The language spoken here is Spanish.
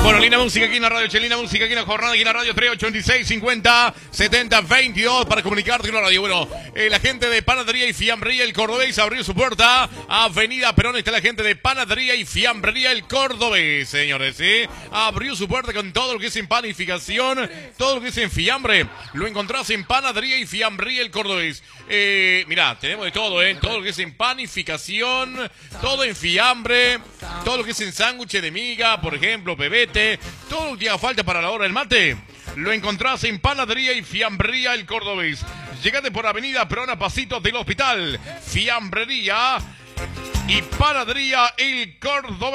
Bueno, linda música aquí en la radio, linda música aquí en la jornada, aquí en la radio 386 50 70 22 para comunicarte con la radio. Bueno, la gente de Panadería y Fiambrería El Cordobés abrió su puerta. Avenida Perón está la gente de Panadería y Fiambrería El Cordobés, señores, ¿sí? Abrió su puerta con todo lo que es en panificación, todo lo que es en fiambre. Lo encontrás en Panadería y Fiambrería El Cordobés. Mirá, tenemos de todo, todo lo que es en panificación, todo en fiambre, todo lo que es en sándwich de miga, por ejemplo, pebete, todo lo que haga falta para la hora del mate. Lo encontrás en Panadería y Fiambrería El Cordobés. Llegate por Avenida Perón a pasitos del hospital. Fiambrería y Panadería El Cordobés.